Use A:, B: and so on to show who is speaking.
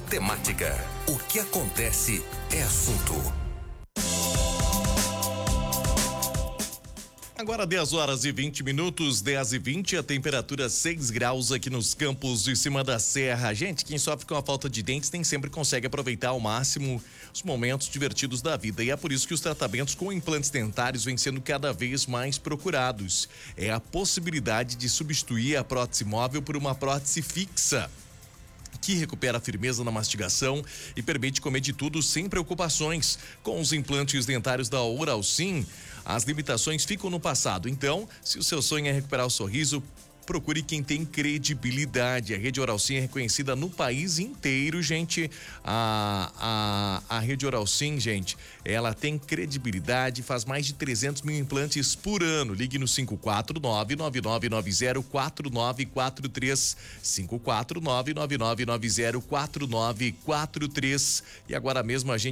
A: Temática. O que acontece é assunto.
B: Agora 10h20, 10h20, a temperatura 6 graus aqui nos campos de cima da serra. Gente, quem sofre com a falta de dentes nem sempre consegue aproveitar ao máximo os momentos divertidos da vida, e é por isso que os tratamentos com implantes dentários vêm sendo cada vez mais procurados. É a possibilidade de substituir a prótese móvel por uma prótese fixa, que recupera a firmeza na mastigação e permite comer de tudo sem preocupações. Com os implantes dentários da Oralsim, as limitações ficam no passado. Então, se o seu sonho é recuperar o sorriso, procure quem tem credibilidade. A Rede Oralsim é reconhecida no país inteiro, gente. A Rede Oralsim, gente, ela tem credibilidade, faz mais de 300 mil implantes por ano. Ligue no 549-9990-4943, 549-9990-4943. E agora mesmo a gente